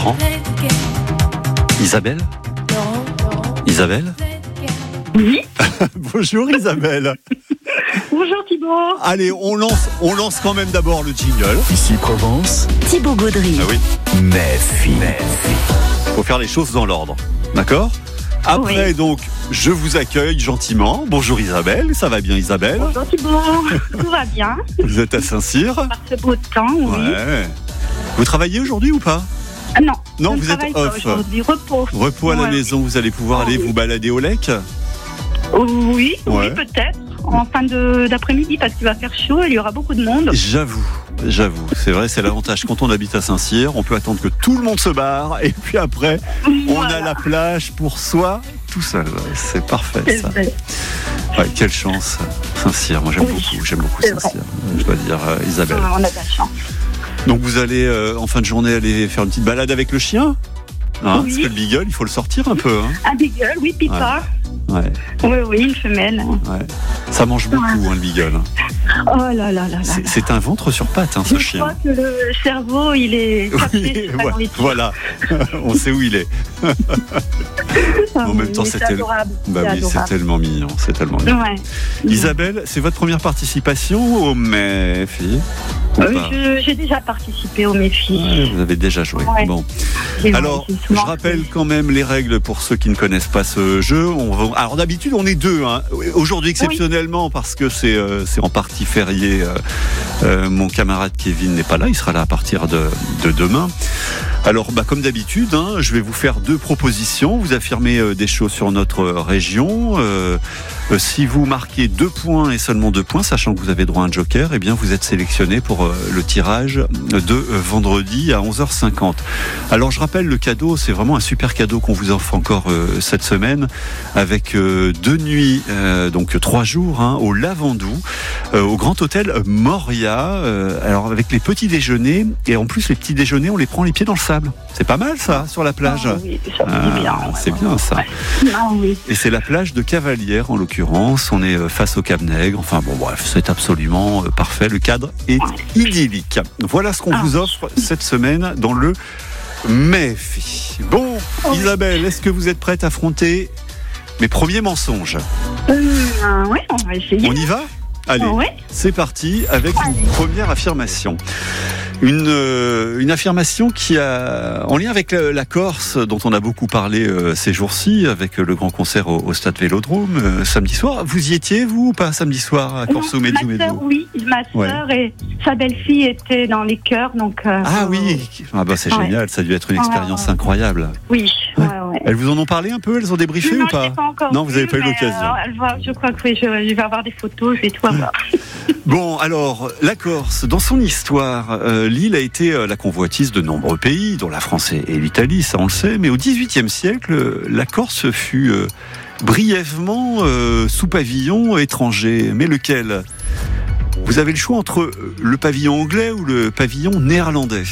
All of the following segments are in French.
Isabelle ? Isabelle ? Oui. Bonjour Isabelle. Bonjour Thibaut. Allez, on lance quand même d'abord le jingle. Ici Provence, Thibaut Gaudry. Ah oui. Méfie. Faut faire les choses dans l'ordre. D'accord ? Après, Oui. donc, je vous accueille gentiment. Bonjour Isabelle, ça va bien Isabelle ? Bonjour Thibaut. Tout va bien Vous êtes à Saint-Cyr ? par ce beau temps, oui. Ouais. Vous travaillez aujourd'hui ou pas ? Ah, non, Non, je vous ne êtes travaille pas off. aujourd'hui. Repos. Repos à la Ouais. maison, vous allez pouvoir aller oui. vous balader au lec ? Oui, Ouais. oui, peut-être. En fin d'après-midi, parce qu'il va faire chaud et il y aura beaucoup de monde. J'avoue. C'est vrai, c'est l'avantage. Quand on habite à Saint-Cyr, on peut attendre que tout le monde se barre et puis après, on Voilà. a la plage pour soi tout seul. C'est parfait C'est ça. vrai. Ouais, quelle chance, Saint-Cyr. Moi j'aime Oui, beaucoup c'est Saint-Cyr. Je dois dire, Isabelle. On a de la chance. Donc vous allez en fin de journée aller faire une petite balade avec le chien, hein, Oui. parce que le beagle, il faut le sortir un peu. Hein. Un beagle, oui, Pipa. Ouais, Oui, une femelle. ouais. Ça mange beaucoup, hein, le beagle. Oh là là là là. C'est un ventre sur pattes, hein, ce Je chien. crois que le cerveau, il est capté Oui, dans les pieds. voilà. On sait où il est. Ah, en même oui, temps, mais c'est adorable. Bah oui, c'est adorable. tellement mignon, c'est tellement mignon. Ouais. Isabelle, c'est votre première participation au Méfie ou pas J'ai déjà participé au Méfie. Ouais, vous avez déjà joué. Ouais. Bon. J'ai Alors, joué je souvent. rappelle quand même les règles pour ceux qui ne connaissent pas ce jeu. Alors d'habitude, on est deux. Hein. Aujourd'hui, exceptionnellement, parce que c'est en partie férié. Mon camarade Kevin n'est pas là. Il sera là à partir de demain. Alors, comme d'habitude, hein, je vais vous faire deux propositions. Vous affirmez des choses sur notre région. Si vous marquez 2 points et seulement 2 points, sachant que vous avez droit à un joker, eh bien vous êtes sélectionné pour le tirage de vendredi à 11h50. Alors je rappelle le cadeau, c'est vraiment un super cadeau qu'on vous offre encore cette semaine, avec 2 nuits, donc 3 jours, hein, au Lavandou, au Grand Hôtel Moria. Alors avec les petits déjeuners, et en plus les petits déjeuners, on les prend les pieds dans le sable. C'est pas mal ça, sur la plage. Ah, oui, ça me dit bien. C'est bien ça. Ah, oui. Et c'est la plage de Cavalière en l'occurrence. On est face au Cap Nègre. Enfin bon, bref, c'est absolument parfait. Le cadre est idyllique. Voilà ce qu'on vous offre cette semaine dans le Méfie. Bon, Isabelle, est-ce que vous êtes prête à affronter mes premiers mensonges ? Oui, on va essayer. On y va ? Allez, Ouais. c'est parti avec une première affirmation. Une affirmation qui a en lien avec la Corse, dont on a beaucoup parlé ces jours-ci, avec le grand concert au Stade Vélodrome samedi soir. Vous y étiez, vous, ou pas, samedi soir à Corso Mezzo Ma sœur, Mezzo ? oui. Ma sœur et sa belle-fille étaient dans les chœurs, donc... Ah oui, c'est Ouais. génial, ça a dû être une expérience incroyable. Oui, Ouais. ouais. Elles vous en ont parlé un peu ? Elles ont débriefé Non, ou pas ? je l'ai pas encore Non, vous n'avez vu, pas eu mais, l'occasion. je crois que oui, je vais avoir des photos, je vais tout avoir. Bon, alors, la Corse, dans son histoire, l'île a été la convoitise de nombreux pays, dont la France et l'Italie, ça on le sait, mais au XVIIIe siècle, la Corse fut brièvement sous pavillon étranger. Mais lequel ? Vous avez le choix entre le pavillon anglais ou le pavillon néerlandais.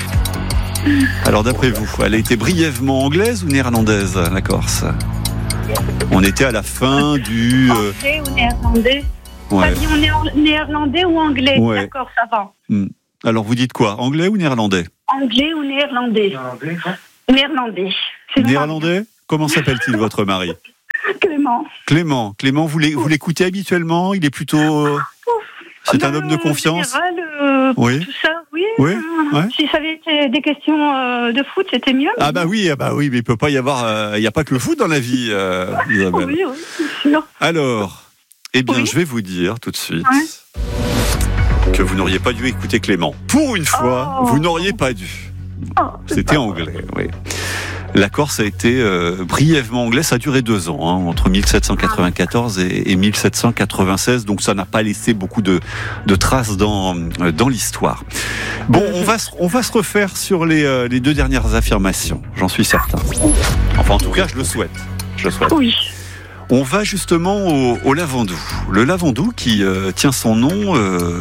Alors d'après vous, elle a été brièvement anglaise ou néerlandaise, la Corse ? On était à la fin du... Anglais ou néerlandais ouais. Pavillon néerlandais ou anglais Ouais. D'accord, ça va. Alors vous dites quoi ? Anglais ou néerlandais ? Anglais ou néerlandais Néerlandais. C'est Néerlandais ? Comment s'appelle-t-il votre mari ? Clément. Clément, vous l'écoutez habituellement ? Il est plutôt... c'est un homme de confiance ? En général, Oui. tout ça, oui. Oui, ouais. Si ça avait été des questions de foot, c'était mieux. Ah bah oui, mais il peut pas y avoir... Il n'y a pas que le foot dans la vie, Isabelle. Oui, c'est sûr. Alors, eh bien, Oui. je vais vous dire tout de suite Ouais. que vous n'auriez pas dû écouter Clément. Pour une fois, vous n'auriez pas dû. C'était anglais, oui. La Corse a été brièvement anglaise, ça a duré 2 ans, hein, entre 1794 et 1796, donc ça n'a pas laissé beaucoup de traces dans l'histoire. Bon, on va se refaire sur les 2 dernières affirmations, j'en suis certain. Enfin, en tout cas, je le souhaite. Oui. On va justement au Lavandou. Le Lavandou qui tient son nom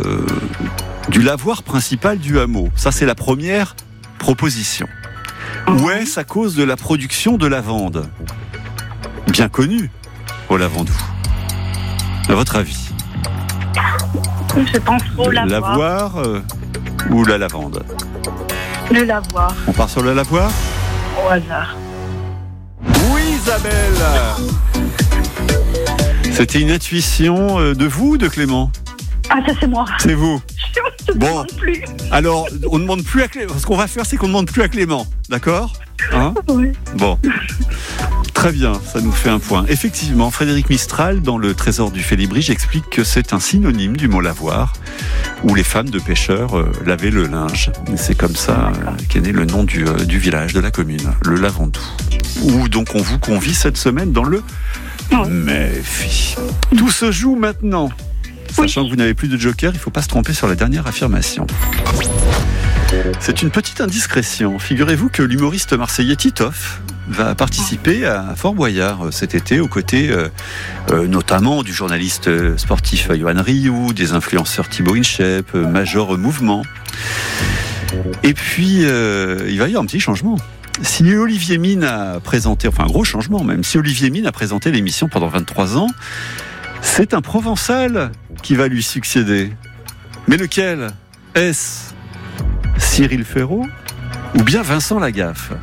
du lavoir principal du hameau. Ça, c'est la première proposition. Ou est-ce à cause de la production de lavande ? Bien connue au Lavandou. À votre avis ? Je pense au lavoir. Lavoir ou la lavande ? Le lavoir, On part sur le lavoir? au hasard. Oui, Isabelle! C'était une intuition de vous ou de Clément? Ah, ça c'est moi. C'est vous. Je ne Bon. demande plus. Alors, on ne demande plus à Clément. Ce qu'on va faire, c'est qu'on ne demande plus à Clément. D'accord? Hein? Oui. Bon. Très bien, ça nous fait un point. Effectivement, Frédéric Mistral, dans Le Trésor du Félibrige, explique que c'est un synonyme du mot lavoir, où les femmes de pêcheurs lavaient le linge. Et c'est comme ça qu'est né le nom du village, de la commune, le Lavandou. Où donc on vous convie cette semaine dans le Méfi. Tout se joue maintenant. Sachant que vous n'avez plus de joker, il ne faut pas se tromper sur la dernière affirmation. C'est une petite indiscrétion. Figurez-vous que l'humoriste marseillais Titoff va participer à Fort Boyard cet été, aux côtés notamment du journaliste sportif Yoann Rioux, des influenceurs Thibaut Inchep, Major Mouvement. Et puis, il va y avoir un petit changement. Si Olivier Mine a présenté, enfin un gros changement même, si Olivier Mine a présenté l'émission pendant 23 ans, c'est un Provençal qui va lui succéder. Mais lequel? Est-ce Cyril Ferraud ou bien Vincent Lagaffe?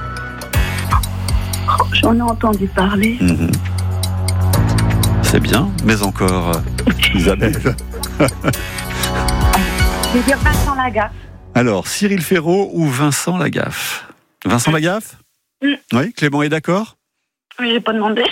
J'en ai entendu parler. C'est bien, mais encore, Isabelle. Je vais dire Vincent Lagaffe. Alors, Cyril Ferraud ou Vincent Lagaffe? Vincent Lagaffe? Oui, Clément est d'accord? Oui, j'ai pas demandé.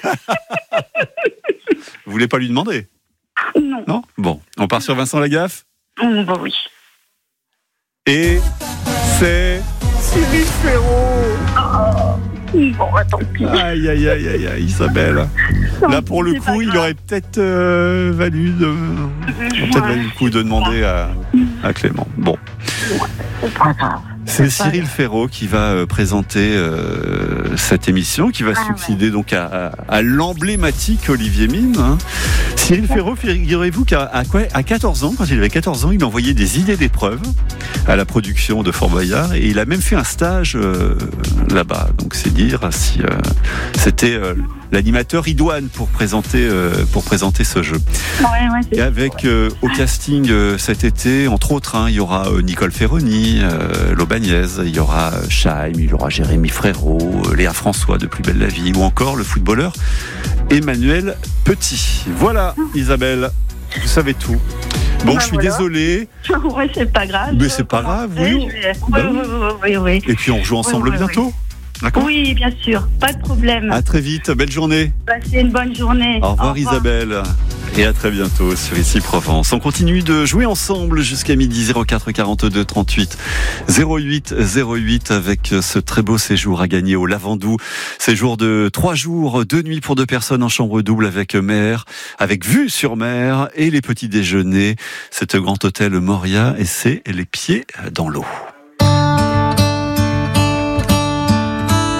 Vous voulez pas lui demander? Non. Non? Bon, on part sur Vincent Lagaffe? Bah oui. Et c'est Cyril Ferraud. Bon, bah, tant pis. Aïe, aïe, aïe, aïe, aïe, Isabelle. Là, pour le coup, il aurait peut-être valu le coup de demander à Clément. Bon. C'est pas grave. C'est Cyril Ferraud qui va présenter cette émission, qui va succéder donc à l'emblématique Olivier Mine. Hein. Cyril Ferraud, figurez-vous qu'à 14 ans, quand il avait 14 ans, il envoyait des idées d'épreuves à la production de Fort Boyard et il a même fait un stage là-bas. Donc c'est dire si c'était l'animateur idoine pour présenter ce jeu. Ouais, et avec au casting cet été, entre autres, il y aura Nicole Ferroni, L'Aubagnès, il y aura Chaim, il y aura Jérémy Frérot, Léa François de Plus belle la vie, ou encore le footballeur Emmanuel Petit. Voilà, Isabelle, vous savez tout. Bon, je suis désolé. Oui, c'est pas grave. Mais c'est pas grave, oui. Oui. Et puis on joue ensemble bientôt. D'accord ? Oui, bien sûr, pas de problème. À très vite, belle journée. Passez une bonne journée. Au revoir Isabelle. Et à très bientôt sur Ici Provence. On continue de jouer ensemble jusqu'à midi. 04 42 38 08 08 avec ce très beau séjour à gagner au Lavandou. Séjour de 3 jours, 2 nuits pour 2 personnes en chambre double avec mer, avec vue sur mer et les petits déjeuners. C'est le grand hôtel Moria et c'est les pieds dans l'eau.